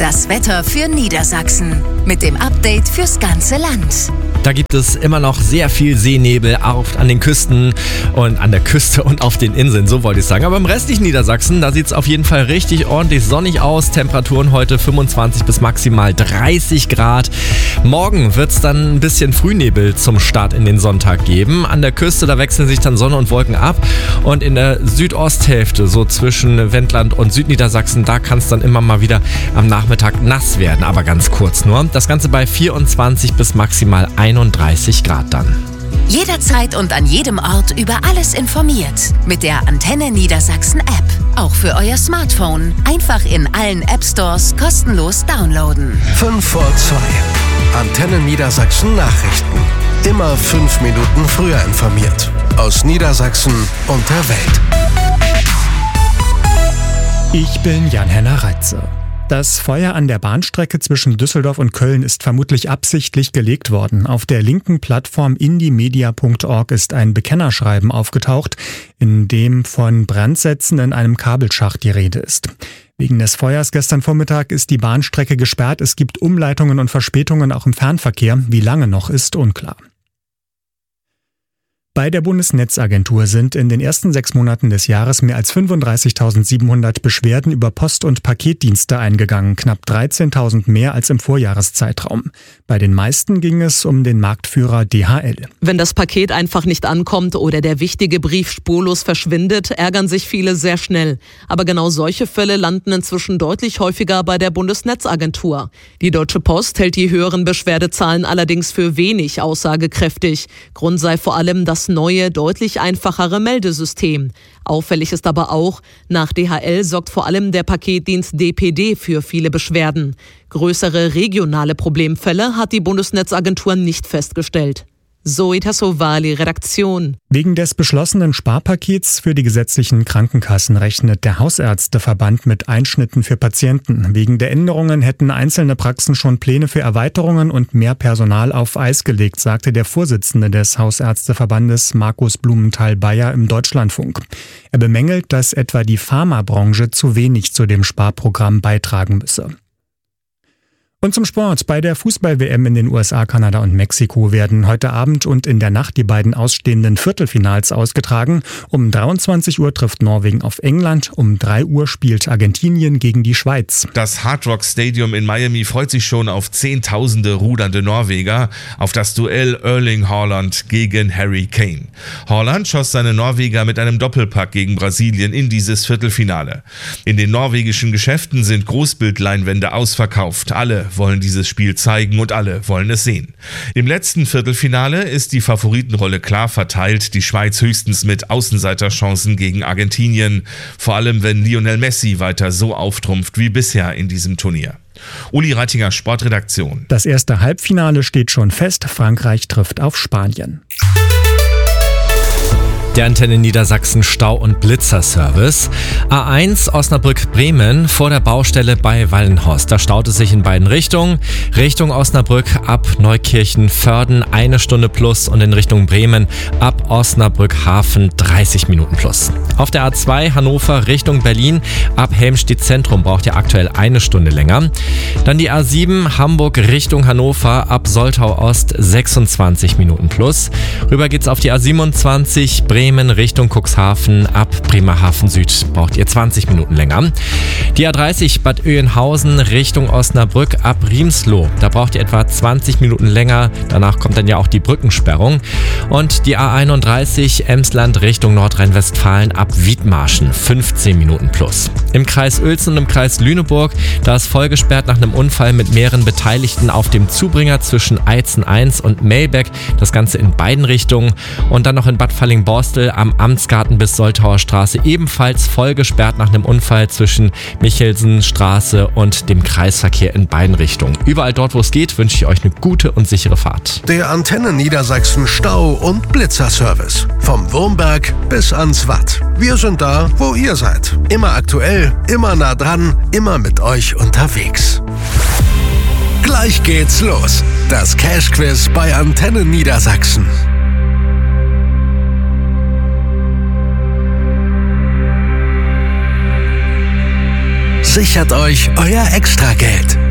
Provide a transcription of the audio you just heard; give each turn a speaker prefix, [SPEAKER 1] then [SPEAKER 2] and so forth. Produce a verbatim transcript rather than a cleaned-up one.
[SPEAKER 1] Das Wetter für Niedersachsen mit dem Update fürs ganze Land.
[SPEAKER 2] Da gibt es immer noch sehr viel Seenebel auf, an den Küsten und an der Küste und auf den Inseln, so wollte ich sagen. Aber im restlichen Niedersachsen, da sieht es auf jeden Fall richtig ordentlich sonnig aus. Temperaturen heute fünfundzwanzig bis maximal dreißig Grad. Morgen wird es dann ein bisschen Frühnebel zum Start in den Sonntag geben. An der Küste, da wechseln sich dann Sonne und Wolken ab. Und in der Südosthälfte, so zwischen Wendland und Südniedersachsen, da kann es dann immer mal wieder am Nachmittag nass werden, aber ganz kurz nur. Das Ganze bei vierundzwanzig bis maximal einunddreißig Grad dann.
[SPEAKER 1] Jederzeit und an jedem Ort über alles informiert. Mit der Antenne Niedersachsen App. Auch für euer Smartphone. Einfach in allen App Stores kostenlos downloaden.
[SPEAKER 3] fünf vor zwei. Antenne Niedersachsen Nachrichten. Immer fünf Minuten früher informiert. Aus Niedersachsen und der Welt.
[SPEAKER 4] Ich bin Jan-Henner Reitze. Das Feuer an der Bahnstrecke zwischen Düsseldorf und Köln ist vermutlich absichtlich gelegt worden. Auf der linken Plattform indiemedia punkt org ist ein Bekennerschreiben aufgetaucht, in dem von Brandsätzen in einem Kabelschacht die Rede ist. Wegen des Feuers gestern Vormittag ist die Bahnstrecke gesperrt. Es gibt Umleitungen und Verspätungen auch im Fernverkehr. Wie lange noch, ist unklar. Bei der Bundesnetzagentur sind in den ersten sechs Monaten des Jahres mehr als fünfunddreißigtausendsiebenhundert Beschwerden über Post- und Paketdienste eingegangen, knapp dreizehntausend mehr als im Vorjahreszeitraum. Bei den meisten ging es um den Marktführer D H L.
[SPEAKER 5] Wenn das Paket einfach nicht ankommt oder der wichtige Brief spurlos verschwindet, ärgern sich viele sehr schnell. Aber genau solche Fälle landen inzwischen deutlich häufiger bei der Bundesnetzagentur. Die Deutsche Post hält die höheren Beschwerdezahlen allerdings für wenig aussagekräftig. Grund sei vor allem das neue, deutlich einfachere Meldesystem. Auffällig ist aber auch, nach D H L sorgt vor allem der Paketdienst D P D für viele Beschwerden. Größere regionale Problemfälle hat die Bundesnetzagentur nicht festgestellt. Zoe Tassovali, Redaktion.
[SPEAKER 4] Wegen des beschlossenen Sparpakets für die gesetzlichen Krankenkassen rechnet der Hausärzteverband mit Einschnitten für Patienten. Wegen der Änderungen hätten einzelne Praxen schon Pläne für Erweiterungen und mehr Personal auf Eis gelegt, sagte der Vorsitzende des Hausärzteverbandes Markus Blumenthal-Bayer im Deutschlandfunk. Er bemängelt, dass etwa die Pharmabranche zu wenig zu dem Sparprogramm beitragen müsse. Und zum Sport. Bei der Fußball-W M in den U S A, Kanada und Mexiko werden heute Abend und in der Nacht die beiden ausstehenden Viertelfinals ausgetragen. Um dreiundzwanzig Uhr trifft Norwegen auf England, um drei Uhr spielt Argentinien gegen die Schweiz.
[SPEAKER 6] Das Hard Rock Stadium in Miami freut sich schon auf zehntausende rudernde Norweger, auf das Duell Erling Haaland gegen Harry Kane. Haaland schoss seine Norweger mit einem Doppelpack gegen Brasilien in dieses Viertelfinale. In den norwegischen Geschäften sind Großbildleinwände ausverkauft. Alle wollen dieses Spiel zeigen und alle wollen es sehen. Im letzten Viertelfinale ist die Favoritenrolle klar verteilt, die Schweiz höchstens mit Außenseiterchancen gegen Argentinien, vor allem wenn Lionel Messi weiter so auftrumpft wie bisher in diesem Turnier. Uli Reitinger, Sportredaktion.
[SPEAKER 4] Das erste Halbfinale steht schon fest, Frankreich trifft auf Spanien.
[SPEAKER 2] Der Antenne Niedersachsen Stau- und Blitzerservice. A eins Osnabrück-Bremen vor der Baustelle bei Wallenhorst. Da staut es sich in beiden Richtungen. Richtung Osnabrück ab Neukirchen-Förden eine Stunde plus und in Richtung Bremen ab Osnabrück-Hafen dreißig Minuten plus. Auf der A zwei Hannover Richtung Berlin ab Helmstedt Zentrum braucht ihr aktuell eine Stunde länger. Dann die A sieben Hamburg Richtung Hannover ab Soltau Ost sechsundzwanzig Minuten plus. Rüber geht's auf die A siebenundzwanzig Bremen Richtung Cuxhaven ab Bremerhaven Süd braucht ihr zwanzig Minuten länger. Die A dreißig Bad Oeynhausen Richtung Osnabrück ab Riemsloh. Da braucht ihr etwa zwanzig Minuten länger. Danach kommt dann ja auch die Brückensperrung. Und die A einunddreißig Emsland Richtung Nordrhein-Westfalen ab Wiedmarschen fünfzehn Minuten plus. Im Kreis Uelzen und im Kreis Lüneburg, da ist voll gesperrt nach einem Unfall mit mehreren Beteiligten auf dem Zubringer zwischen Eizen eins und Melbeck. Das Ganze in beiden Richtungen. Und dann noch in Bad Falling-Borstel am Amtsgarten bis Soltauer Straße ebenfalls voll gesperrt nach einem Unfall zwischen Michelsenstraße und dem Kreisverkehr in beiden Richtungen. Überall dort, wo es geht, wünsche ich euch eine gute und sichere Fahrt.
[SPEAKER 3] Der Antenne Niedersachsen Stau- und Blitzerservice. Vom Wurmberg bis ans Watt. Wir sind da, wo ihr seid. Immer aktuell, immer nah dran, immer mit euch unterwegs. Gleich geht's los. Das Cash-Quiz bei Antenne Niedersachsen. Sichert euch euer Extrageld.